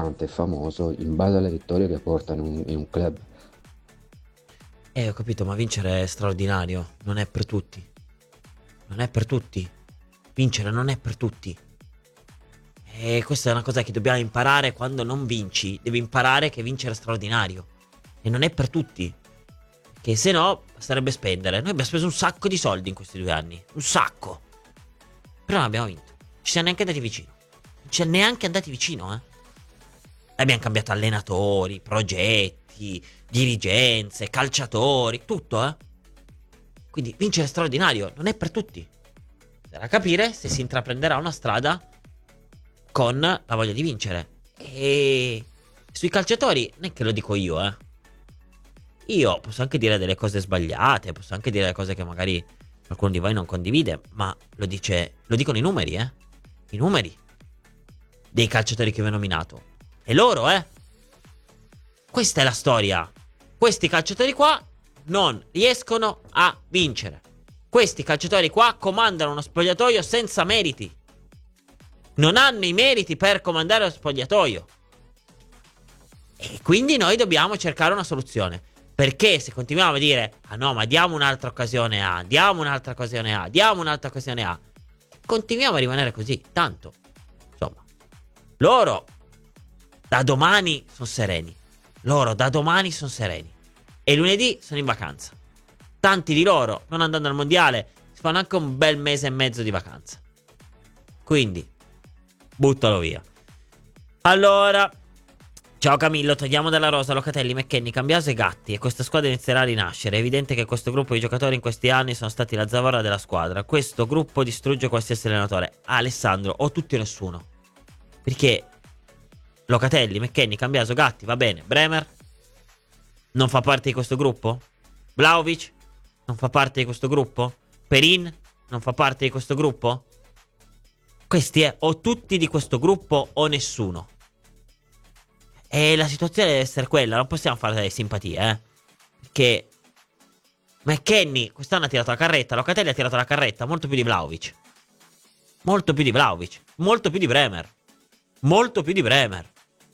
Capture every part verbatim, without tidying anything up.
importante e famoso in base alle vittorie che portano in un, in un club. Eh, ho capito, ma vincere è straordinario, non è per tutti. Non è per tutti. Vincere non è per tutti. E questa è una cosa che dobbiamo imparare quando non vinci. Devi imparare che vincere è straordinario. E non è per tutti. Che se no sarebbe spendere. Noi abbiamo speso un sacco di soldi in questi due anni. Un sacco. Però non abbiamo vinto. Ci siamo neanche andati vicino. Non ci siamo neanche andati vicino, eh. Abbiamo cambiato allenatori, progetti, dirigenze, calciatori, tutto, eh. Quindi vincere è straordinario, non è per tutti. Bisogna capire se si intraprenderà una strada con la voglia di vincere. E sui calciatori non è che lo dico io, eh. Io posso anche dire delle cose sbagliate, posso anche dire cose che magari qualcuno di voi non condivide, ma lo dice, lo dicono i numeri, eh. I numeri dei calciatori che vi ho nominato. E loro, eh. Questa è la storia. Questi calciatori qua non riescono a vincere. Questi calciatori qua comandano uno spogliatoio senza meriti. Non hanno i meriti per comandare lo spogliatoio. E quindi noi dobbiamo cercare una soluzione. Perché se continuiamo a dire: ah no, ma diamo un'altra occasione a, diamo un'altra occasione a, diamo un'altra occasione a, continuiamo a rimanere così. Tanto, insomma, loro da domani sono sereni. Loro da domani sono sereni. E lunedì sono in vacanza. Tanti di loro, non andando al mondiale, si fanno anche un bel mese e mezzo di vacanza. Quindi buttalo via. Allora, ciao Camillo, togliamo dalla rosa Locatelli, McKennie, Cambiaso e Gatti e questa squadra inizierà a rinascere. È evidente che questo gruppo di giocatori in questi anni sono stati la zavorra della squadra. Questo gruppo distrugge qualsiasi allenatore. Alessandro, o tutti o nessuno. Perché Locatelli, McKennie, Cambiaso, Gatti, va bene. Bremer non fa parte di questo gruppo? Vlahovic non fa parte di questo gruppo? Perin non fa parte di questo gruppo? Questi è o tutti di questo gruppo o nessuno. E la situazione deve essere quella, non possiamo fare delle simpatie, eh. Perché McKennie quest'anno ha tirato la carretta, Locatelli ha tirato la carretta, molto più di Vlahovic. Molto più di Vlahovic, molto più di Bremer. Molto più di Bremer.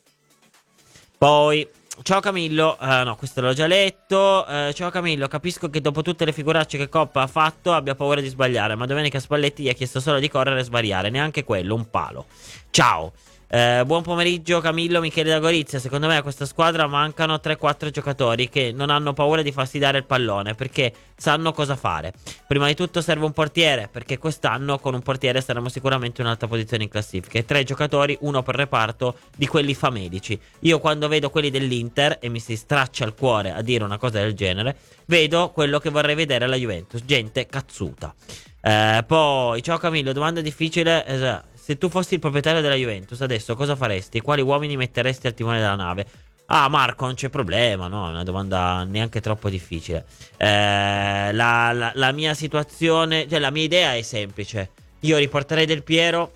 Poi, ciao Camillo, uh, no, questo l'ho già letto. Uh, ciao Camillo, capisco che dopo tutte le figuracce che Coppa ha fatto abbia paura di sbagliare, ma domenica Spalletti gli ha chiesto solo di correre e svariare, neanche quello, un palo. Ciao. Uh, buon pomeriggio Camillo, Michele da Gorizia. Secondo me a questa squadra mancano tre quattro giocatori che non hanno paura di farsi dare il pallone perché sanno cosa fare. Prima di tutto serve un portiere, perché quest'anno con un portiere saremo sicuramente in un'alta posizione in classifica. E tre giocatori, uno per reparto, di quelli famelici. Io quando vedo quelli dell'Inter e mi si straccia il cuore a dire una cosa del genere, vedo quello che vorrei vedere alla Juventus, gente cazzuta. Eh, poi, ciao Camillo, domanda difficile. eh, Se tu fossi il proprietario della Juventus adesso cosa faresti? Quali uomini metteresti al timone della nave? Ah Marco, non c'è problema, no? È una domanda neanche troppo difficile. eh, la, la, la mia situazione, cioè la mia idea è semplice. Io riporterei Del Piero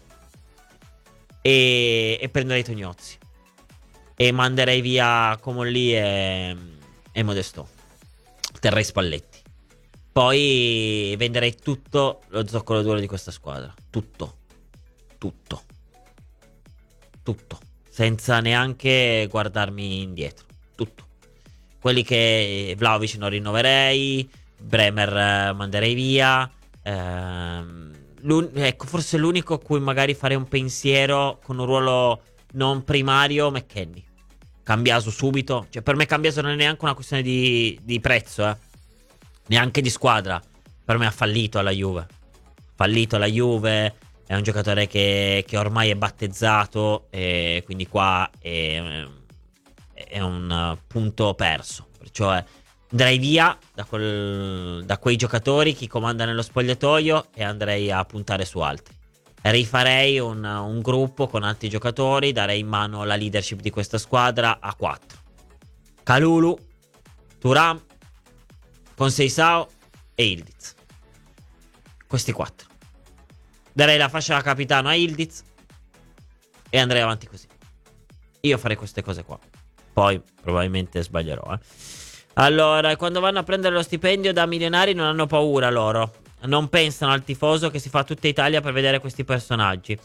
e, e prenderei Tognozzi e manderei via Comolli e, e Modesto. Terrei Spalletti. Poi venderei tutto lo zoccolo duro di questa squadra. Tutto. Tutto. Tutto. Senza neanche guardarmi indietro. Tutto. Quelli che Vlahovic non rinnoverei. Bremer eh, manderei via. Ehm, ecco, forse l'unico a cui magari farei un pensiero con un ruolo non primario, McKennie. Cambiaso subito. Cioè, per me Cambiaso non è neanche una questione di, di prezzo, eh. Neanche di squadra. Per me ha fallito alla Juve. Fallito alla Juve. È un giocatore che, che ormai è battezzato. E quindi qua è, è un punto perso. Perciò è, andrei via da, quel, da quei giocatori, chi comanda nello spogliatoio, e andrei a puntare su altri. Rifarei un, un gruppo con altri giocatori. Darei in mano la leadership di questa squadra a quattro: Kalulu, Thuram, Conceição e Ildiz. Questi quattro. Darei la fascia da capitano a Ildiz e andrei avanti così. Io farei queste cose qua. Poi probabilmente sbaglierò, eh. Allora, quando vanno a prendere lo stipendio da milionari non hanno paura loro. Non pensano al tifoso che si fa tutta Italia per vedere questi personaggi.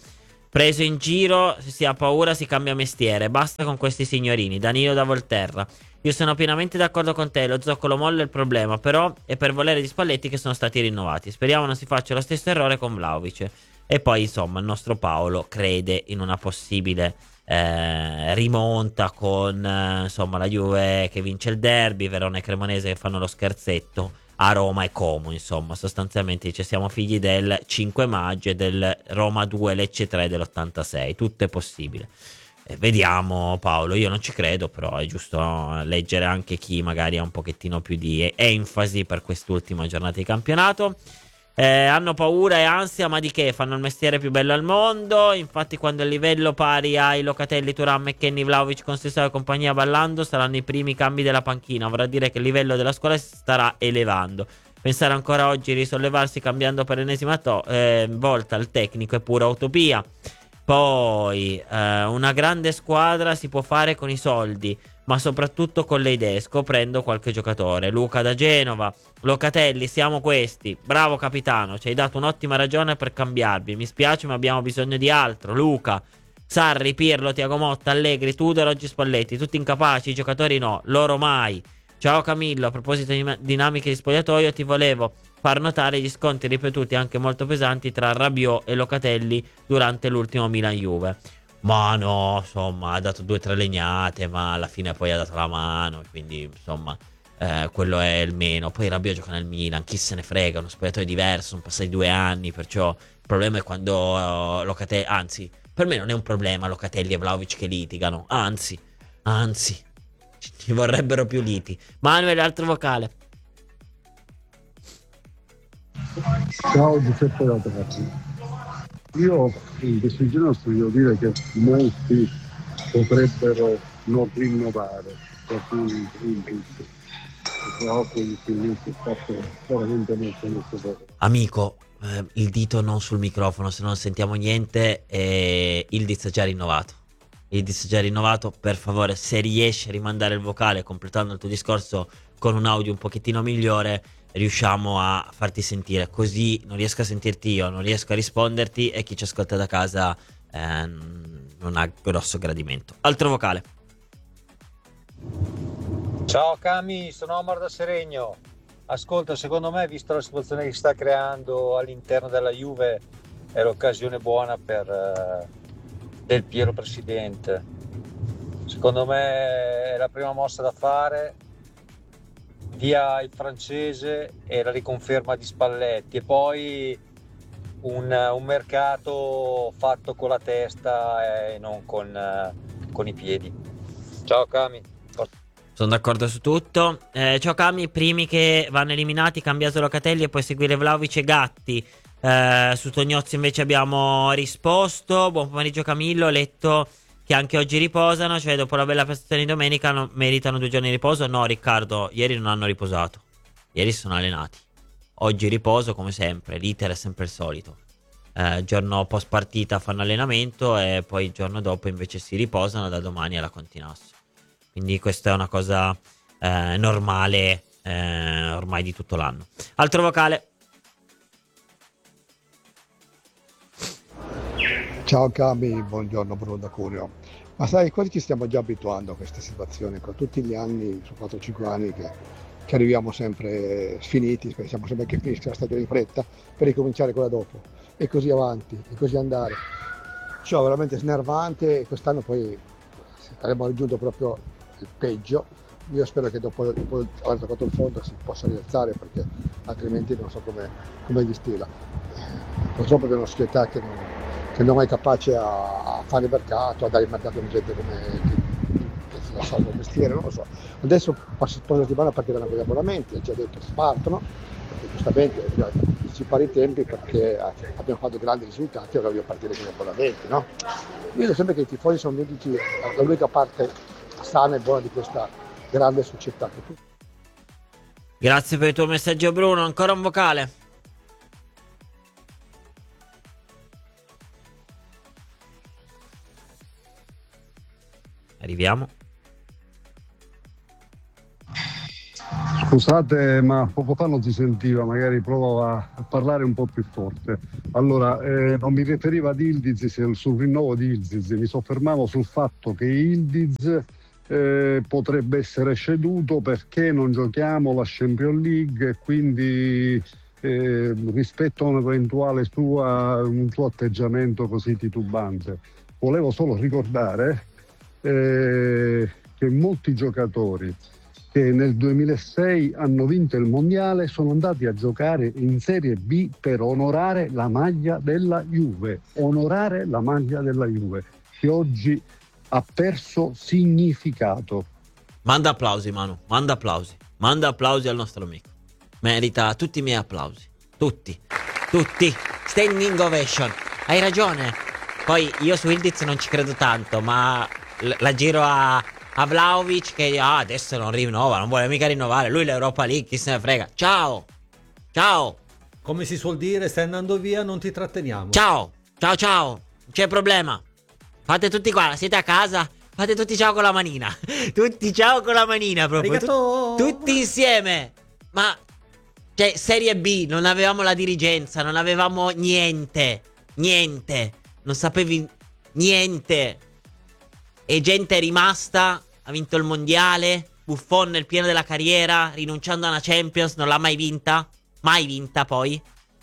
Preso in giro, se si ha paura si cambia mestiere. Basta con questi signorini. Danilo da Volterra. Io sono pienamente d'accordo con te. Lo zoccolo molle è il problema, però è per volere di Spalletti che sono stati rinnovati. Speriamo non si faccia lo stesso errore con Vlahovic. E poi, insomma, il nostro Paolo crede in una possibile eh, rimonta con eh, insomma la Juve che vince il derby, Verona e Cremonese che fanno lo scherzetto a Roma e Como, insomma, sostanzialmente dice siamo figli del cinque maggio e del Roma due Lecce tre dell'ottantasei, tutto è possibile. Eh, vediamo Paolo, io non ci credo, però è giusto, no, leggere anche chi magari ha un pochettino più di enfasi per quest'ultima giornata di campionato. Eh, hanno paura e ansia, ma di che? Fanno il mestiere più bello al mondo. Infatti, quando il livello pari ai Locatelli, Thuram, McKennie, Vlahovic, Conceição e compagnia ballando, saranno i primi cambi della panchina. Vorrà dire che il livello della squadra si starà elevando. Pensare ancora oggi di risollevarsi cambiando per l'ennesima to- eh, volta il tecnico è pura utopia. Poi, eh, una grande squadra si può fare con i soldi, ma soprattutto con le idee, scoprendo qualche giocatore. Luca da Genova, Locatelli, siamo questi. Bravo capitano, ci hai dato un'ottima ragione per cambiarvi. Mi spiace, ma abbiamo bisogno di altro. Luca, Sarri, Pirlo, Tiago Motta, Allegri, Tudor, oggi Spalletti, tutti incapaci, i giocatori no, loro mai. Ciao Camillo, a proposito di dinamiche di spogliatoio, ti volevo far notare gli scontri ripetuti anche molto pesanti tra Rabiot e Locatelli durante l'ultimo Milan-Juve. Ma no, insomma, ha dato due o tre legnate, ma alla fine poi ha dato la mano, quindi insomma, eh, quello è il meno. Poi Rabiot gioca nel Milan, chi se ne frega, uno spogliatoio diverso, sono passati due anni, perciò il problema è quando uh, Locatelli, anzi, per me non è un problema Locatelli e Vlahovic che litigano, anzi, anzi, ci, ci vorrebbero più liti. Manuel, altro vocale. Ciao Giuseppe da Terzi. Io in questo genere voglio dire che molti potrebbero non rinnovare per cui invece proprio il è stato veramente molto molto poco. Amico, eh, il dito non sul microfono, se non sentiamo niente. E Ildiz è già rinnovato. Ildiz è già rinnovato. Per favore, se riesci a rimandare il vocale completando il tuo discorso con un audio un pochettino migliore, riusciamo a farti sentire. Così non riesco a sentirti io, non riesco a risponderti e chi ci ascolta da casa eh, non ha grosso gradimento. Altro vocale. Ciao Cami, sono Omar da Seregno. Ascolta, secondo me, visto la situazione che si sta creando all'interno della Juve, è l'occasione buona per eh, Del Piero presidente. Secondo me è la prima mossa da fare, via il francese e la riconferma di Spalletti, e poi un, un mercato fatto con la testa e non con, eh, con i piedi. Ciao Cami. Sono d'accordo su tutto. Eh, ciao Cami, primi che vanno eliminati, cambiato Locatelli e poi seguire Vlahovic e Gatti. Eh, su Tognozzi invece abbiamo risposto. Buon pomeriggio Camillo, ho letto che anche oggi riposano, cioè dopo la bella prestazione di domenica no, meritano due giorni di riposo. No Riccardo, ieri non hanno riposato, ieri si sono allenati. Oggi riposo come sempre, l'iter è sempre il solito. Eh, giorno post partita fanno allenamento e poi il giorno dopo invece si riposano, da domani alla Continasso. Quindi questa è una cosa eh, normale eh, ormai di tutto l'anno. Altro vocale. Ciao Cami, buongiorno Bruno da Cuneo. Ma sai, quasi ci stiamo già abituando a questa situazione, con tutti gli anni, su quattro cinque anni che, che arriviamo sempre sfiniti, pensiamo sempre che finisca la stagione in fretta per ricominciare quella dopo, e così avanti, e così andare. Ciò è veramente snervante, e quest'anno poi avremo raggiunto proprio il peggio. Io spero che dopo, dopo aver toccato il fondo si possa rialzare, perché altrimenti non so come, come gli stila. Purtroppo abbiamo una società che non, che non è capace a, a fare mercato, a dare il mercato a gente come che, che si lascia il mestiere, non lo so. Adesso passa la settimana partiranno con gli abbonamenti, ha già detto si partono, perché giustamente bisogna anticipare i tempi, perché abbiamo fatto grandi risultati e allora voglio partire con gli abbonamenti, no? Io vedo sempre che i tifosi sono l'unica parte sana e buona di questa grande società. Grazie per il tuo messaggio Bruno. Ancora un vocale. Arriviamo. Scusate, ma poco fa non si sentiva, magari provo a, a parlare un po' più forte. Allora, eh, non mi riferivo ad Ildiz, sul rinnovo di Ildiz, mi soffermavo sul fatto che Ildiz eh, potrebbe essere ceduto perché non giochiamo la Champions League e quindi eh, rispetto a un eventuale sua, un suo atteggiamento così titubante. Volevo solo ricordare eh, che molti giocatori che nel duemilasei hanno vinto il mondiale sono andati a giocare in Serie B per onorare la maglia della Juve, onorare la maglia della Juve, che oggi ha perso significato. Manda applausi, Manu, manda applausi, manda applausi al nostro amico. Merita tutti i miei applausi, tutti, tutti, standing ovation. Hai ragione. Poi io su Ildiz non ci credo tanto, ma l- la giro a... a Vlahovic che ah, adesso non rinnova, non vuole mica rinnovare, lui l'Europa League, chi se ne frega. Ciao, ciao. Come si suol dire, stai andando via, non ti tratteniamo. Ciao, ciao, ciao, non c'è problema. Fate tutti qua, siete a casa, fate tutti ciao con la manina. Tutti ciao con la manina proprio. Tu- tutti insieme. Ma, cioè, Serie B, non avevamo la dirigenza, non avevamo niente, niente. Non sapevi niente. E gente è rimasta, ha vinto il mondiale, Buffon nel pieno della carriera, rinunciando a una Champions, non l'ha mai vinta, mai vinta poi.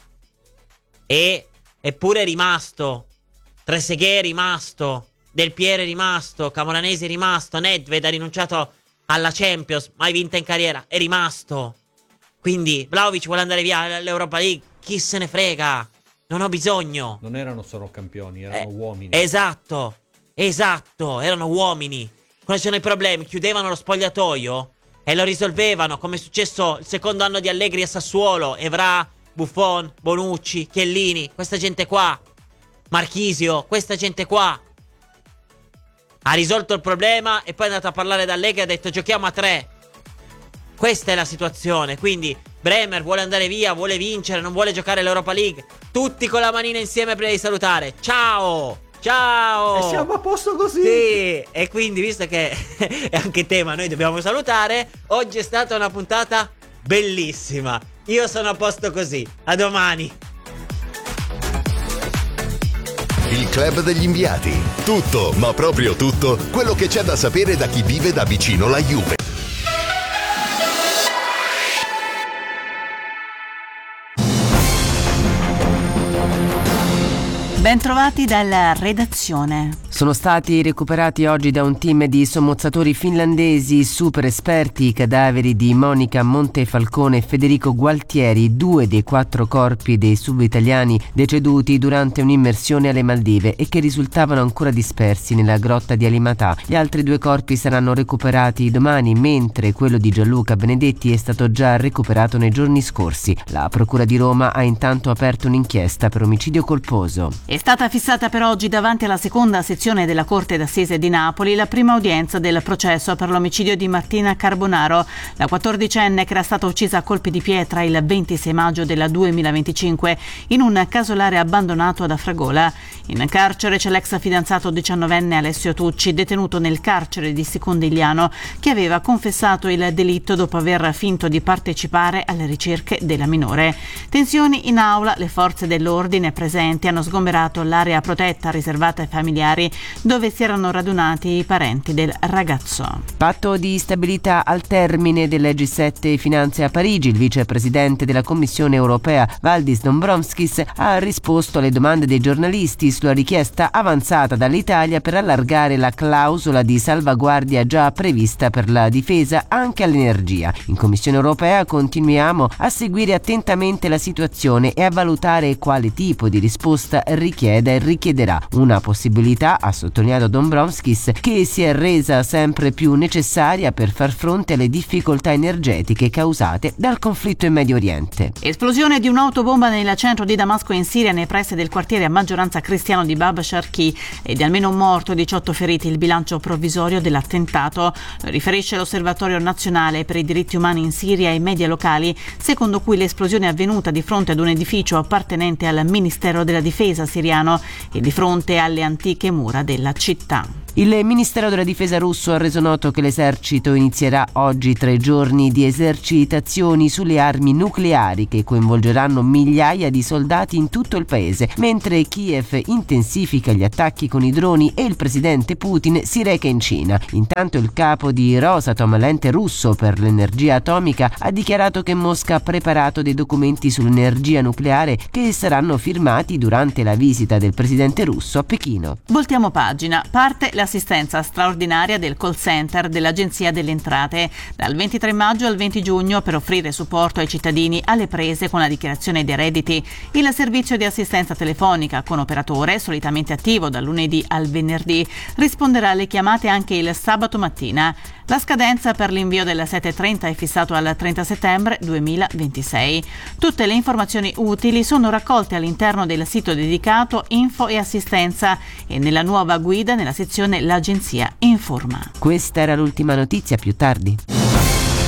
E eppure è rimasto, Trezeguet è rimasto, Del Piero è rimasto, Camoranesi è rimasto, Nedved ha rinunciato alla Champions, mai vinta in carriera, è rimasto. Quindi Vlahovic vuole andare via all'Europa League, chi se ne frega, non ho bisogno. Non erano solo campioni, erano Eh, uomini. Esatto. Esatto, erano uomini. Quando c'erano i problemi, chiudevano lo spogliatoio e lo risolvevano, come è successo il secondo anno di Allegri a Sassuolo. Evra, Buffon, Bonucci, Chiellini, questa gente qua, Marchisio, questa gente qua ha risolto il problema e poi è andato a parlare da Allegri e ha detto giochiamo a tre. Questa è la situazione. Quindi Bremer vuole andare via, vuole vincere, non vuole giocare l'Europa League. Tutti con la manina insieme prima di salutare. Ciao! Ciao! E siamo a posto così! Sì, e quindi visto che è anche tema, noi dobbiamo salutare. Oggi è stata una puntata bellissima. Io sono a posto così. A domani. Il Club degli Inviati. Tutto, ma proprio tutto, quello che c'è da sapere da chi vive da vicino la Juve. Bentrovati dalla redazione. Sono stati recuperati oggi da un team di sommozzatori finlandesi super esperti i cadaveri di Monica Montefalcone e Federico Gualtieri, due dei quattro corpi dei sub-italiani deceduti durante un'immersione alle Maldive e che risultavano ancora dispersi nella grotta di Alimatà. Gli altri due corpi saranno recuperati domani, mentre quello di Gianluca Benedetti è stato già recuperato nei giorni scorsi. La Procura di Roma ha intanto aperto un'inchiesta per omicidio colposo. È stata fissata per oggi davanti alla seconda sezione della Corte d'Assise di Napoli la prima udienza del processo per l'omicidio di Martina Carbonaro, la quattordicenne che era stata uccisa a colpi di pietra il ventisei maggio del duemilaventicinque in un casolare abbandonato ad Afragola. In carcere c'è l'ex fidanzato diciannovenne Alessio Tucci, detenuto nel carcere di Secondigliano, che aveva confessato il delitto dopo aver finto di partecipare alle ricerche della minore. Tensioni in aula, le forze dell'ordine presenti hanno sgomberato l'area protetta riservata ai familiari, dove si erano radunati i parenti del ragazzo. Patto di stabilità al termine del G sette Finanze a Parigi. Il vicepresidente della Commissione europea Valdis Dombrovskis ha risposto alle domande dei giornalisti sulla richiesta avanzata dall'Italia per allargare la clausola di salvaguardia già prevista per la difesa anche all'energia. In Commissione europea continuiamo a seguire attentamente la situazione e a valutare quale tipo di risposta richieda e richiederà. Una possibilità, ha sottolineato Dombrovskis, che si è resa sempre più necessaria per far fronte alle difficoltà energetiche causate dal conflitto in Medio Oriente. Esplosione di un'autobomba nel centro di Damasco in Siria, nei pressi del quartiere a maggioranza cristiano di Bab Sharqi, e di almeno un morto e diciotto feriti il bilancio provvisorio dell'attentato. Lo riferisce l'Osservatorio Nazionale per i Diritti Umani in Siria e i media locali, secondo cui l'esplosione è avvenuta di fronte ad un edificio appartenente al Ministero della Difesa siriano e di fronte alle antiche mura della città. Il Ministero della Difesa russo ha reso noto che l'esercito inizierà oggi tre giorni di esercitazioni sulle armi nucleari che coinvolgeranno migliaia di soldati in tutto il paese, mentre Kiev intensifica gli attacchi con i droni e il presidente Putin si reca in Cina. Intanto il capo di Rosatom, l'ente russo per l'energia atomica, ha dichiarato che Mosca ha preparato dei documenti sull'energia nucleare che saranno firmati durante la visita del presidente russo a Pechino. Voltiamo pagina. Parte l'assistenza straordinaria del call center dell'Agenzia delle Entrate dal ventitré maggio al venti giugno per offrire supporto ai cittadini alle prese con la dichiarazione dei redditi. Il servizio di assistenza telefonica con operatore, solitamente attivo dal lunedì al venerdì, risponderà alle chiamate anche il sabato mattina. La scadenza per l'invio del sette e trenta è fissato al trenta settembre duemilaventisei. Tutte le informazioni utili sono raccolte all'interno del sito dedicato Info e Assistenza e nella nuova guida nella sezione L'Agenzia informa. Questa era l'ultima notizia, più tardi.